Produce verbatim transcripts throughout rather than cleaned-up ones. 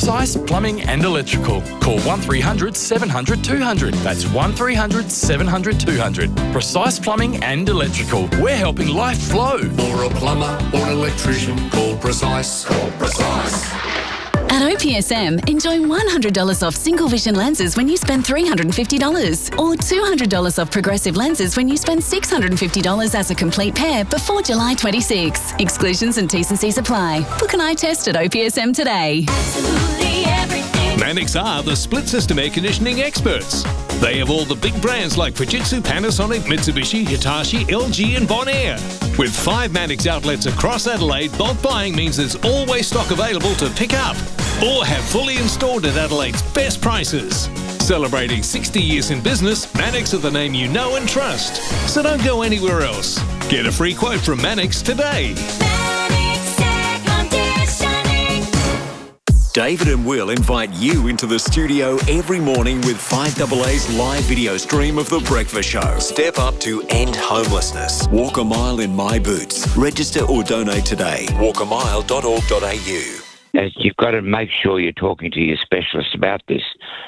Precise Plumbing and Electrical. Call one three hundred seven hundred two hundred. That's one three hundred seven hundred two hundred. Precise Plumbing and Electrical. We're helping life flow. For a plumber or an electrician, call Precise. Call Precise. At O P S M, enjoy one hundred dollars off single vision lenses when you spend three hundred fifty dollars, or two hundred dollars off progressive lenses when you spend six hundred fifty dollars as a complete pair before July twenty-sixth. Exclusions and T's and C's apply. Book an eye test at O P S M today. Absolutely everything. Mannix are the split system air conditioning experts. They have all the big brands like Fujitsu, Panasonic, Mitsubishi, Hitachi, L G and Bonaire. With five Mannix outlets across Adelaide, bulk buying means there's always stock available to pick up or have fully installed at Adelaide's best prices. Celebrating sixty years in business, Mannix are the name you know and trust. So don't go anywhere else. Get a free quote from Mannix today. Mannix Air Conditioning. David and Will invite you into the studio every morning with five A A's live video stream of The Breakfast Show. Step up to end homelessness. Walk a mile in my boots. Register or donate today. walk a mile dot org dot a u. Uh, you've got to make sure you're talking to your specialist about this.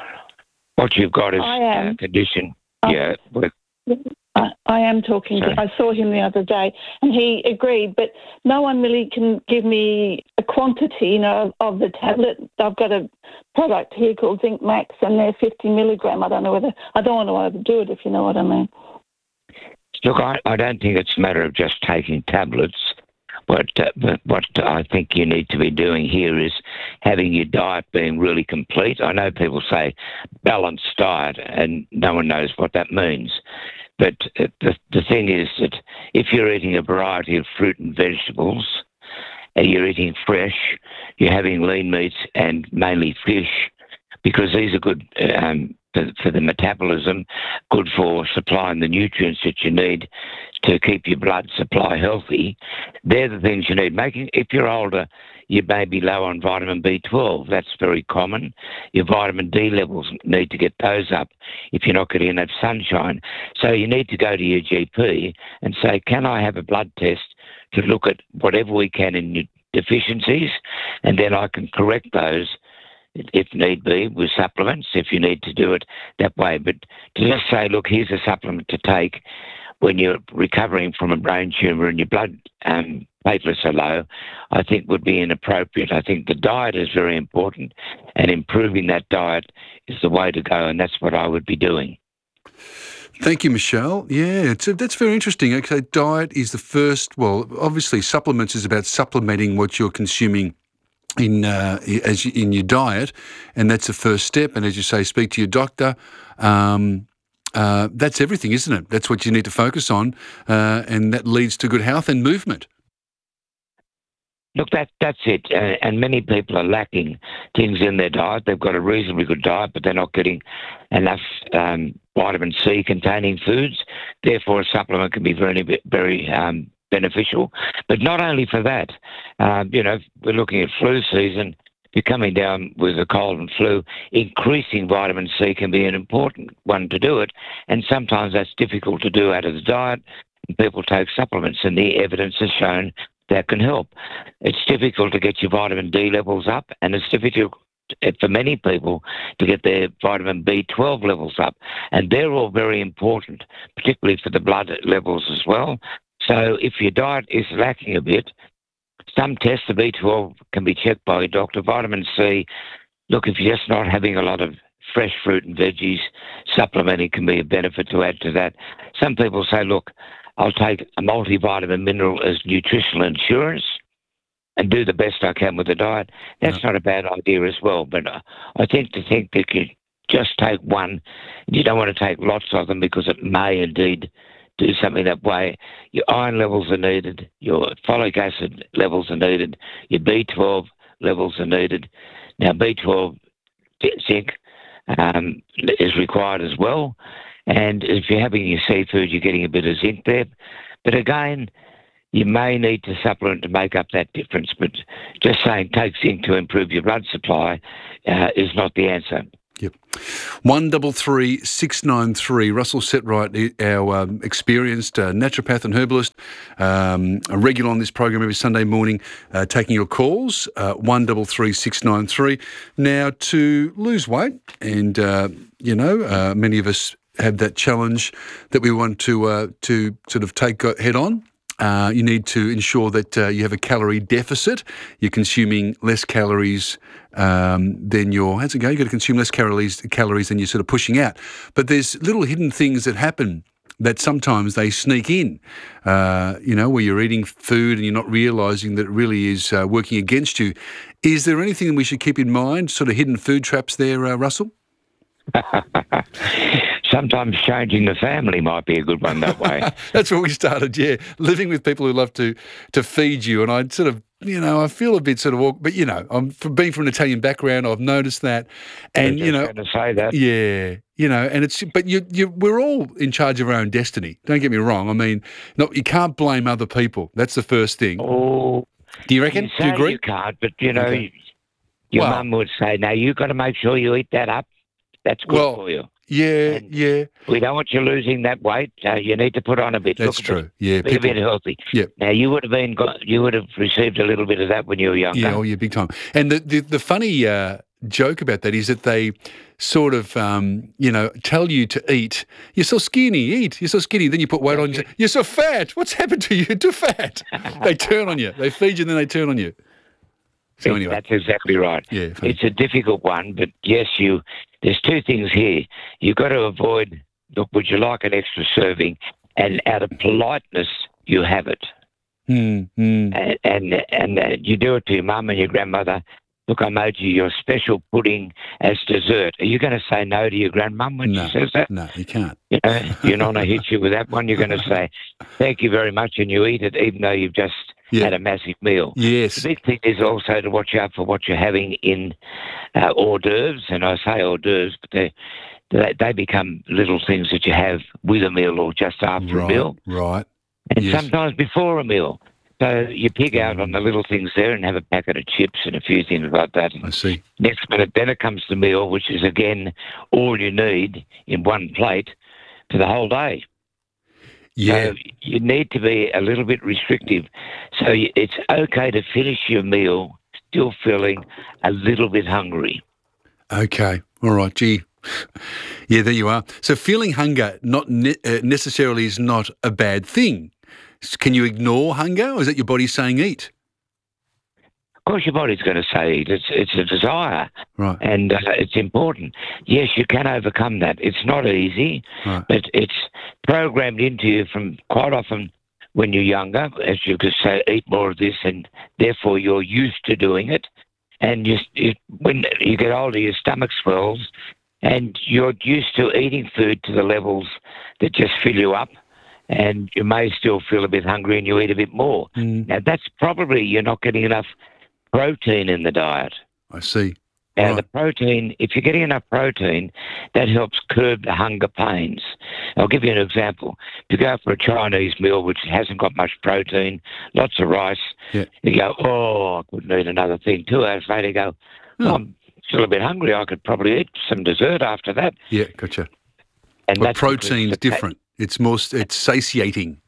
What you've got is I am. a condition. Oh. Yeah. but- I, I am talking to, I saw him the other day and he agreed, but no one really can give me a quantity, you know, of, of the tablet. I've got a product here called Zinc Max and they're fifty milligram. I don't know whether, I don't want to overdo it, if you know what I mean. Look, I, I don't think it's a matter of just taking tablets. But, uh, but what I think you need to be doing here is having your diet being really complete. I know people say balanced diet, and no one knows what that means. But uh, the, the thing is that if you're eating a variety of fruit and vegetables, and you're eating fresh, you're having lean meats and mainly fish, because these are good um, for, for the metabolism, good for supplying the nutrients that you need to keep your blood supply healthy. They're the things you need. Making if you're older, you may be low on vitamin B twelve. That's very common. Your vitamin D levels need to get those up if you're not getting enough sunshine. So you need to go to your G P and say, can I have a blood test to look at whatever we can in your deficiencies, and then I can correct those if need be, with supplements, if you need to do it that way. But to just say, look, here's a supplement to take when you're recovering from a brain tumour and your blood um, platelets are low, I think would be inappropriate. I think the diet is very important, and improving that diet is the way to go, and that's what I would be doing. Thank you, Michelle. Yeah, it's a, that's very interesting. Okay, diet is the first, well, obviously supplements is about supplementing what you're consuming in uh, as you, in your diet, and that's the first step. And as you say, speak to your doctor. Um, uh, that's everything, isn't it? That's what you need to focus on, uh, and that leads to good health and movement. Look, that that's it. Uh, and many people are lacking things in their diet. They've got a reasonably good diet, but they're not getting enough um, vitamin C containing foods. Therefore, a supplement can be very, very um, beneficial. But not only for that, uh, you know, we're looking at flu season. If you're coming down with a cold and flu, increasing vitamin C can be an important one to do it. And sometimes that's difficult to do out of the diet. People take supplements, and the evidence has shown that can help. It's difficult to get your vitamin D levels up, and it's difficult for many people to get their vitamin B twelve levels up. And they're all very important, particularly for the blood levels as well. So if your diet is lacking a bit, some tests of B twelve can be checked by your doctor. Vitamin C, look, if you're just not having a lot of fresh fruit and veggies, supplementing can be a benefit to add to that. Some people say, look, I'll take a multivitamin mineral as nutritional insurance and do the best I can with the diet. That's no. not a bad idea as well. But uh, I think to think that you just take one, you don't want to take lots of them because it may indeed do something that way. Your iron levels are needed, your folic acid levels are needed, your B twelve levels are needed. Now, B twelve zinc um, is required as well. And if you're having your seafood, you're getting a bit of zinc there. But again, you may need to supplement to make up that difference. But just saying take zinc to improve your blood supply uh, is not the answer. Yep. One double three six nine three. Russell Setright, our um, experienced uh, naturopath and herbalist, um, a regular on this program every Sunday morning, uh, taking your calls. Uh, one double three six nine three. Now, to lose weight, and uh, you know, uh, many of us have that challenge that we want to uh, to sort of take head on. Uh, you need to ensure that uh, you have a calorie deficit. You're consuming less calories um, than you're, how's it go? You've got to consume less calories, calories than you're sort of pushing out. But there's little hidden things that happen that sometimes they sneak in, uh, you know, where you're eating food and you're not realising that it really is uh, working against you. Is there anything we should keep in mind, sort of hidden food traps there, uh, Russell? Sometimes changing the family might be a good one that way. That's where we started, yeah. Living with people who love to to feed you. And I sort of, you know, I feel a bit sort of awkward, but, you know, I'm from being from an Italian background, I've noticed that. And, you know, going to say that. Yeah, you know, and it's, but you, you, we're all in charge of our own destiny. Don't get me wrong. I mean, no, you can't blame other people. That's the first thing. Oh, do you reckon? You Do you say agree? you can't, but, you know, Okay. your Well- mum would say, no, you've got to make sure you eat that up. That's good Well, for you. Yeah, And yeah. We don't want you losing that weight. Uh, you need to put on a bit. That's Look a bit- true. Yeah, Be a people- bit healthy. Yep. Now you would have been, got, you would have received a little bit of that when you were younger. Yeah, oh yeah, big time. And the the, the funny uh, joke about that is that they sort of, um, you know, tell you to eat. You're so skinny, eat. You're so skinny. Then you put weight on. You say, You're so fat. What's happened to you? You're too fat. They turn on you. They feed you, and then they turn on you. So anyway, That's exactly right. Yeah, funny. It's a difficult one, but yes, you. There's two things here. You've got to avoid. Look, would you like an extra serving? And out of politeness, you have it. mm, mm. And and, and uh, you do it to your mum and your grandmother. Look, I made you your special pudding as dessert. Are you going to say no to your grandmum when No, she says that? no, you can't. You know, you're not going to hit you with that one. You're going to say, thank you very much, and you eat it even though you've just Yeah. had a massive meal. Yes. The big thing is also to watch out for what you're having in uh, hors d'oeuvres, and I say hors d'oeuvres, but they, they they become little things that you have with a meal or just after Right, a meal, right. and Yes. sometimes before a meal. So you pig out on the little things there and have a packet of chips and a few things like that. I see. Next minute, then it comes to the meal, which is again all you need in one plate for the whole day. Yeah. So you need to be a little bit restrictive. So y- it's okay to finish your meal still feeling a little bit hungry. Okay. All right. Gee. Yeah, there you are. So feeling hunger not ne- uh, necessarily is not a bad thing. S- Can you ignore hunger, or is that your body saying eat? Of course, your body's going to say eat. It's, it's a desire, Right. and uh, it's important. Yes, you can overcome that. It's not easy, Right. but it's programmed into you from quite often when you're younger, as you could say, eat more of this, and therefore you're used to doing it. And you, you, when you get older, your stomach swells, and you're used to eating food to the levels that just fill you up, and you may still feel a bit hungry and you eat a bit more. Mm. Now, that's probably you're not getting enough protein in the diet. I see. Now, Right. the protein, if you're getting enough protein, that helps curb the hunger pains. I'll give you an example. If you go for a Chinese meal which hasn't got much protein, lots of rice, Yeah. you go, oh, I couldn't eat another thing. Two hours later, you go, oh, I'm still a bit hungry. I could probably eat some dessert after that. Yeah, gotcha. And But that's because protein's the- different. It's more, s- it's satiating.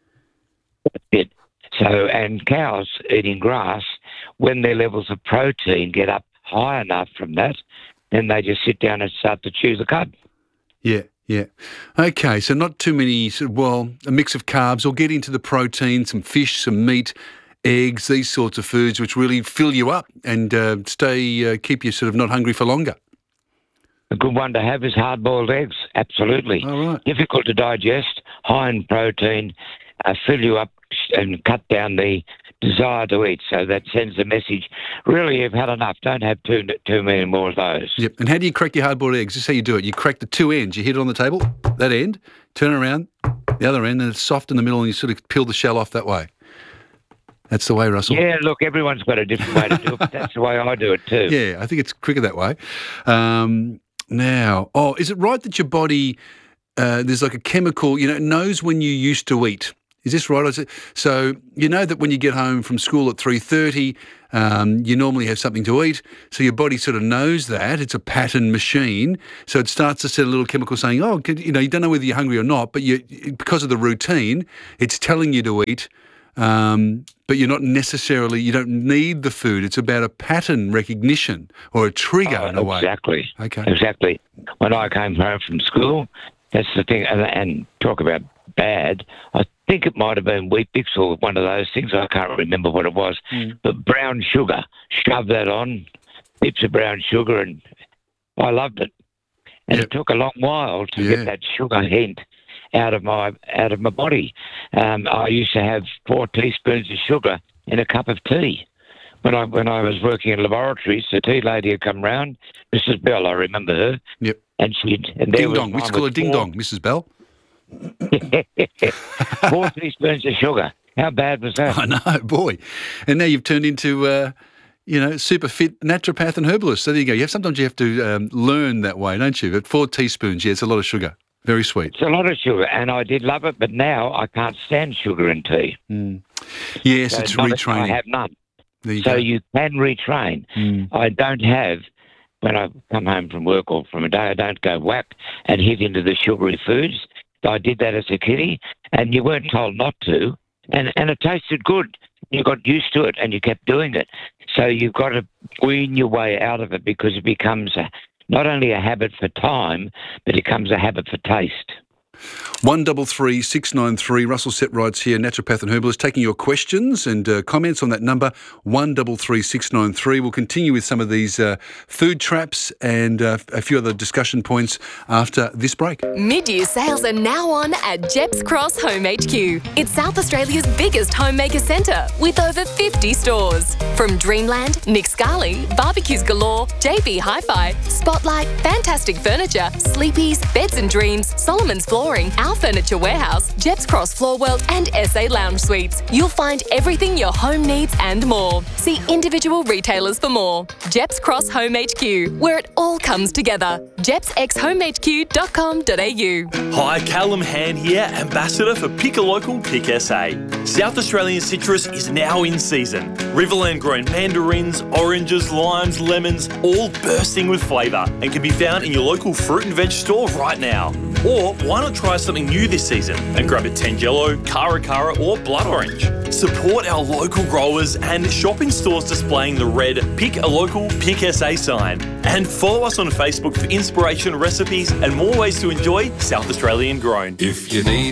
bit. So, and cows eating grass, when their levels of protein get up high enough from that, then they just sit down and start to chew the cud. Yeah, yeah. Okay, so not too many, sort of, well, a mix of carbs, or get into the protein, some fish, some meat, eggs, these sorts of foods which really fill you up and uh, stay, uh, keep you sort of not hungry for longer. A good one to have is hard-boiled eggs. Absolutely. All right. Difficult to digest, high in protein, uh, fill you up and cut down the desire to eat. So that sends the message, really, you've had enough. Don't have too too many more of those. Yep. And how do you crack your hard-boiled eggs? This is how you do it. You crack the two ends. You hit it on the table, that end, turn around, the other end, and it's soft in the middle, and you sort of peel the shell off that way. That's the way, Russell. Yeah, look, everyone's got a different way to do it, but that's the way I do it too. Yeah, I think it's quicker that way. Um, now, oh, is it right that your body, uh, there's like a chemical, you know, it knows when you used to eat, Is this right? Is it- So you know that when you get home from school at three thirty, um, you normally have something to eat. So your body sort of knows that. It's a pattern machine. So it starts to set a little chemical saying, oh, could- you know, you don't know whether you're hungry or not, but you, because of the routine, it's telling you to eat. Um, but you're not necessarily, you don't need the food. It's about a pattern recognition or a trigger Oh, in a way. Exactly. Okay. Exactly. When I came home from school, that's the thing. And, and talk about bad, I think it might have been Wheat Bix or one of those things. I can't remember what it was. Mm. But brown sugar, shove that on, bits of brown sugar, and I loved it. And Yep. it took a long while to Yeah. get that sugar hint out of my out of my body. Um, I used to have four teaspoons of sugar in a cup of tea. When I when I was working in laboratories, the tea lady had come round, Missus Bell, I remember her. Yep. And she'd and there Ding was dong. We mine used to call her with ding four- dong, Missus Bell. Four teaspoons of sugar. How bad was that? I know, boy. And now you've turned into, uh, you know, super fit naturopath and herbalist. So there you go. You have, sometimes you have to um, learn that way, don't you? But four teaspoons, yeah, it's a lot of sugar. Very sweet. It's a lot of sugar, and I did love it, but now I can't stand sugar in tea. Mm. Yes, So it's not- retraining. I have none. There you So go. you can retrain. Mm. I don't have, when I come home from work or from a day, I don't go whack and hit into the sugary foods. I did that as a kiddie, and you weren't told not to, and, and it tasted good. You got used to it, and you kept doing it. So you've got to wean your way out of it because it becomes a, not only a habit for time, but it becomes a habit for taste. One double three six nine three. Russell Setrights here, naturopath and herbalist, taking your questions and uh, comments on that number one double three six nine three. We'll continue with some of these uh, food traps and uh, a few other discussion points after this break. Mid-year sales are now on at Jeps Cross Home H Q. It's South Australia's biggest homemaker centre with over fifty stores. From Dreamland, Nick Scali, Barbecues Galore, J B Hi-Fi, Spotlight, Fantastic Furniture, Sleepies, Beds and Dreams, Solomon's Flooring, Our Furniture Warehouse, Jeps Cross Floor World and S A Lounge Suites. You'll find everything your home needs and more. See individual retailers for more. Jeps Cross Home H Q, where it all comes together. jeps x home h q dot com dot a u. Hi, Callum Hand here, Ambassador for Pick a Local Pick S A. South Australian citrus is now in season. Riverland grown mandarins, oranges, limes, lemons, all bursting with flavour and can be found in your local fruit and veg store right now. Or why not try something new this season and grab a Tangelo, Cara Cara or Blood Orange. Support our local growers and shop in stores displaying the red Pick a Local Pick S A sign. And follow us on Facebook for inspiration, recipes and more ways to enjoy South Australian grown. If you need